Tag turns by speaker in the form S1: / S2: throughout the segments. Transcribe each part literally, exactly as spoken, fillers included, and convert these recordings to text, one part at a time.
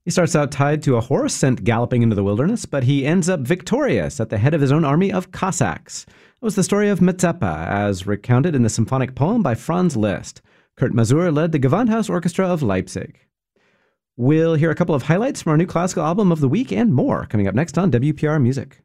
S1: He starts out tied to a horse sent galloping into the wilderness, but he ends up victorious at the head of his own army of Cossacks. It was the story of Mazeppa, as recounted in the symphonic poem by Franz Liszt. Kurt Masur led the Gewandhaus Orchestra of Leipzig. We'll hear a couple of highlights from our new classical album of the week and more coming up next on W P R Music.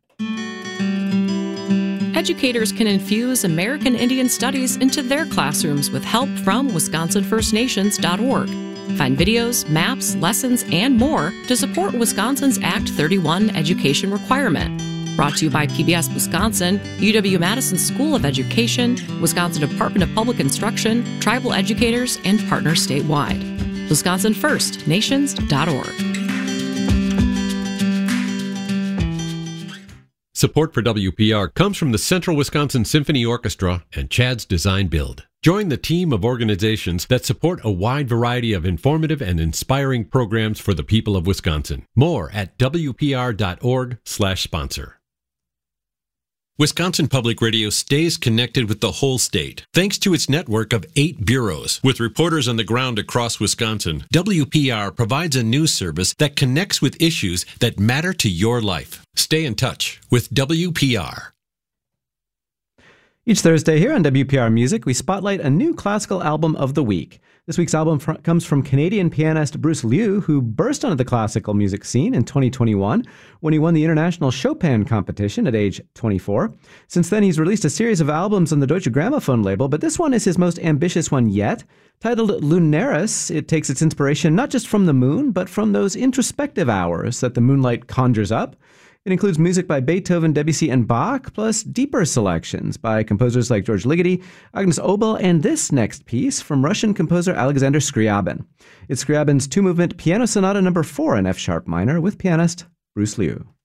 S2: Educators can infuse American Indian Studies into their classrooms with help from Wisconsin First Nations dot org. Find videos, maps, lessons, and more to support Wisconsin's Act thirty-one education requirement. Brought to you by P B S Wisconsin, U W-Madison School of Education, Wisconsin Department of Public Instruction, tribal educators, and partners statewide. Wisconsin First Nations dot org.
S3: Support for W P R comes from the Central Wisconsin Symphony Orchestra and Chad's Design Build. Join the team of organizations that support a wide variety of informative and inspiring programs for the people of Wisconsin. More at W P R dot org slash sponsor. Wisconsin Public Radio stays connected with the whole state thanks to its network of eight bureaus. With reporters on the ground across Wisconsin, W P R provides a news service that connects with issues that matter to your life. Stay in touch with W P R.
S1: Each Thursday here on W P R Music, we spotlight a new classical album of the week. This week's album fr- comes from Canadian pianist Bruce Liu, who burst onto the classical music scene in twenty twenty-one when he won the International Chopin competition at age twenty-four. Since then, he's released a series of albums on the Deutsche Grammophon label, but this one is his most ambitious one yet. Titled Lunaris, it takes its inspiration not just from the moon, but from those introspective hours that the moonlight conjures up. It includes music by Beethoven, Debussy, and Bach, plus deeper selections by composers like George Ligeti, Agnes Obel, and this next piece from Russian composer Alexander Scriabin. It's Scriabin's two-movement Piano Sonata number four in F-sharp minor with pianist Bruce Liu.